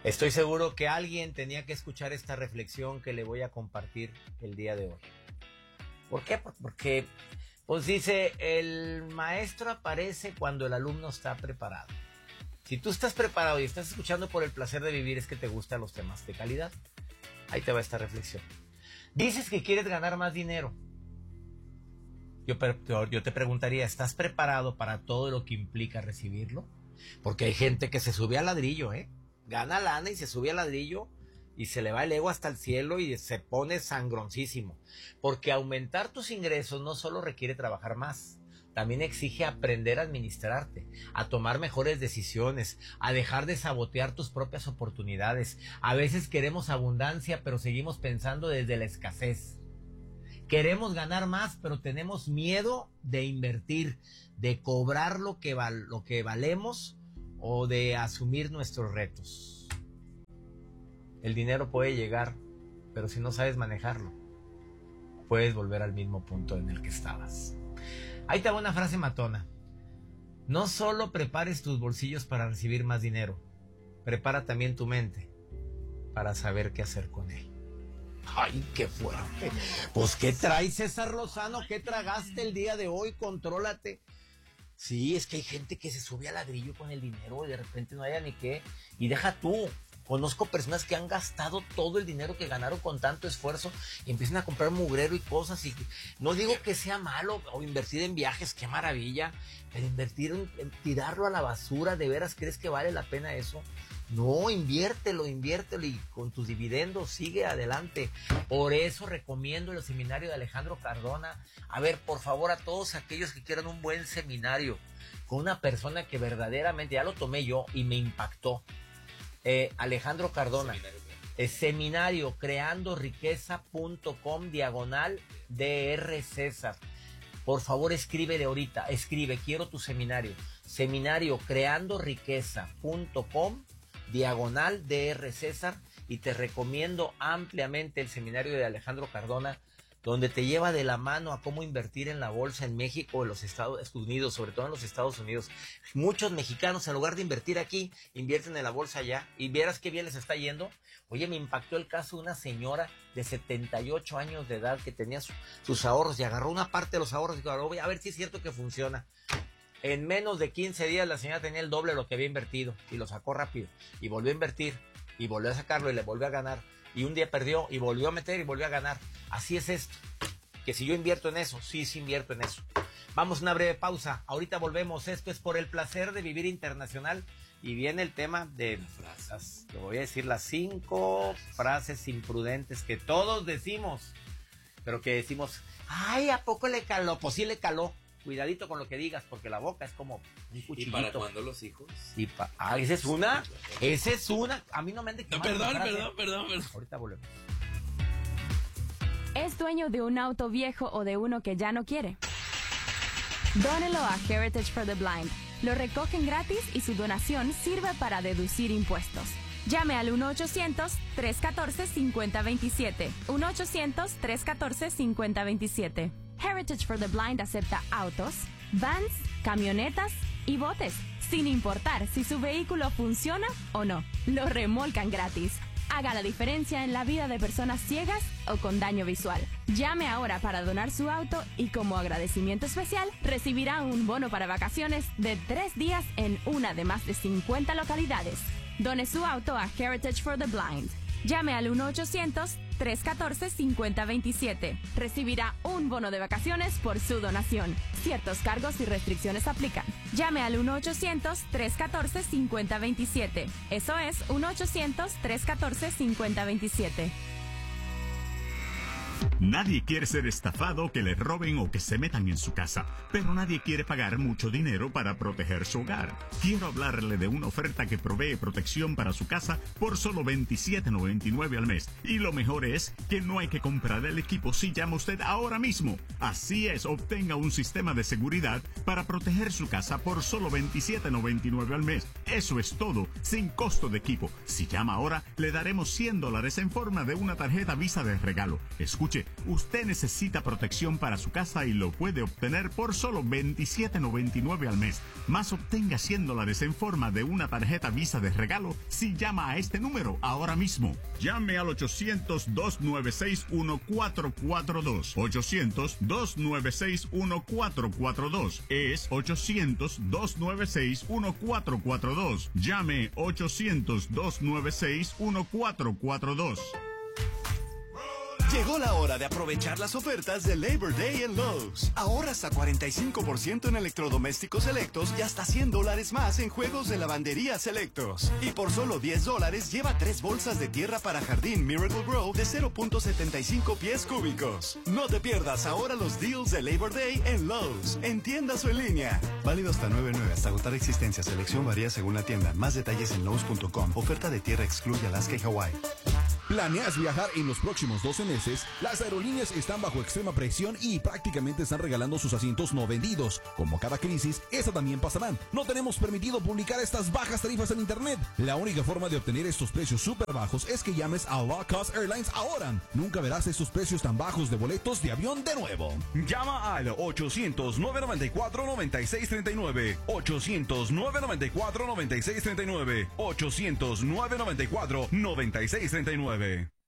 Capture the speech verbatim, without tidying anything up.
Estoy seguro que alguien tenía que escuchar esta reflexión que le voy a compartir el día de hoy. ¿Por qué? Porque, pues dice, el maestro aparece cuando el alumno está preparado. Si tú estás preparado y estás escuchando por el placer de vivir, es que te gustan los temas de calidad. Ahí te va esta reflexión. Dices que quieres ganar más dinero. Yo, yo te preguntaría, ¿estás preparado para todo lo que implica recibirlo? Porque hay gente que se sube al ladrillo, ¿eh? Gana lana y se sube al ladrillo y se le va el ego hasta el cielo y se pone sangroncísimo. Porque aumentar tus ingresos no solo requiere trabajar más, también exige aprender a administrarte, a tomar mejores decisiones, a dejar de sabotear tus propias oportunidades. A veces queremos abundancia, pero seguimos pensando desde la escasez. Queremos ganar más, pero tenemos miedo de invertir, de cobrar lo que, val- lo que valemos o de asumir nuestros retos. El dinero puede llegar, pero si no sabes manejarlo, puedes volver al mismo punto en el que estabas. Ahí te va una frase matona. No solo prepares tus bolsillos para recibir más dinero, prepara también tu mente para saber qué hacer con él. ¡Ay, qué fuerte! Pues, ¿qué traes, César Lozano? ¿Qué tragaste el día de hoy? Contrólate. Sí, es que hay gente que se sube al ladrillo con el dinero y de repente no haya ni qué. Y deja tú. Conozco personas que han gastado todo el dinero que ganaron con tanto esfuerzo y empiezan a comprar mugrero y cosas. Y no digo que sea malo o invertir en viajes, qué maravilla, pero invertir en, en tirarlo a la basura, ¿de veras crees que vale la pena eso? No, inviértelo, inviértelo y con tus dividendos sigue adelante. Por eso recomiendo el seminario de Alejandro Cardona. A ver, por favor, a todos aquellos que quieran un buen seminario con una persona que verdaderamente, ya lo tomé yo y me impactó. Eh, Alejandro Cardona, seminario, eh, seminario creando riqueza punto com diagonal dr César. Por favor, escríbele ahorita, escribe, quiero tu seminario. Seminario creando riqueza punto com diagonal dr César, y te recomiendo ampliamente el seminario de Alejandro Cardona, donde te lleva de la mano a cómo invertir en la bolsa en México o en los Estados Unidos, sobre todo en los Estados Unidos. Muchos mexicanos, en lugar de invertir aquí, invierten en la bolsa allá, y vieras qué bien les está yendo. Oye, me impactó el caso de una señora de setenta y ocho años de edad que tenía su, sus ahorros y agarró una parte de los ahorros y dijo, voy a ver si es cierto que funciona. En menos de quince días la señora tenía el doble de lo que había invertido y lo sacó rápido y volvió a invertir y volvió a sacarlo y le volvió a ganar. Y un día perdió y volvió a meter y volvió a ganar. Así es esto. Que si yo invierto en eso, sí, sí invierto en eso. Vamos a una breve pausa. Ahorita volvemos. Esto es Por el Placer de Vivir Internacional. Y viene el tema de las, te voy a decir, las cinco frases imprudentes que todos decimos. Pero que decimos, ay, ¿a poco le caló? Pues sí le caló. Cuidadito con lo que digas, porque la boca es como un cuchillito. ¿Y para cuándo los hijos? Y pa- ah, ¿esa es una? ¿Esa es una? A mí no me han de no, perdón, perdón, perdón, perdón. Ahorita volvemos. ¿Es dueño de un auto viejo o de uno que ya no quiere? Dónelo a Heritage for the Blind. Lo recogen gratis y su donación sirve para deducir impuestos. Llame al uno ochocientos, tres uno cuatro, cinco cero dos siete. uno ochocientos, tres uno cuatro, cinco cero dos siete. Heritage for the Blind acepta autos, vans, camionetas y botes, sin importar si su vehículo funciona o no. Lo remolcan gratis. Haga la diferencia en la vida de personas ciegas o con daño visual. Llame ahora para donar su auto y como agradecimiento especial recibirá un bono para vacaciones de tres días en una de más de cincuenta localidades. Done su auto a Heritage for the Blind. Llame al uno ochocientos, tres uno cuatro, cinco cero dos siete. Recibirá un bono de vacaciones por su donación. Ciertos cargos y restricciones aplican. Llame al uno ochocientos, tres uno cuatro, cinco cero dos siete. Eso es uno ochocientos, tres uno cuatro, cinco cero dos siete. Nadie quiere ser estafado, que le roben o que se metan en su casa, pero nadie quiere pagar mucho dinero para proteger su hogar. Quiero hablarle de una oferta que provee protección para su casa por solo veintisiete noventa y nueve al mes. Y lo mejor es que no hay que comprar el equipo si llama usted ahora mismo. Así es, obtenga un sistema de seguridad para proteger su casa por solo veintisiete noventa y nueve al mes. Eso es todo, sin costo de equipo. Si llama ahora, le daremos cien dólares en forma de una tarjeta Visa de regalo. Escuche, Usted necesita protección para su casa y lo puede obtener por solo veintisiete noventa y nueve al mes. Más obtenga cien dólares en forma de una tarjeta Visa de regalo si llama a este número ahora mismo. Llame al ochocientos, dos nueve seis, uno cuatro cuatro dos. ochocientos, dos nueve seis, uno cuatro cuatro dos. Es ochocientos, dos nueve seis, uno cuatro cuatro dos. Llame ochocientos, dos nueve seis, uno cuatro cuatro dos. Llegó la hora de aprovechar las ofertas de Labor Day en Lowe's. Ahorra hasta cuarenta y cinco por ciento en electrodomésticos selectos y hasta cien dólares más en juegos de lavandería selectos. Y por solo diez dólares lleva tres bolsas de tierra para jardín Miracle Grow de cero punto setenta y cinco pies cúbicos. No te pierdas ahora los deals de Labor Day en Lowe's, en tiendas o en línea. Válido hasta nueve nueve hasta agotar existencia. Selección varía según la tienda. Más detalles en Lowe's punto com. Oferta de tierra excluye Alaska y Hawái. ¿Planeas viajar en los próximos doce meses? Las aerolíneas están bajo extrema presión y prácticamente están regalando sus asientos no vendidos. Como cada crisis, esta también pasará. No tenemos permitido publicar estas bajas tarifas en internet. La única forma de obtener estos precios súper bajos es que llames a Low Cost Airlines ahora. Nunca verás estos precios tan bajos de boletos de avión de nuevo. Llama al ochocientos, nueve noventa y cuatro, noventa y seis treinta y nueve. ochocientos, nueve noventa y cuatro, noventa y seis treinta y nueve. ochocientos, nueve noventa y cuatro, noventa y seis treinta y nueve.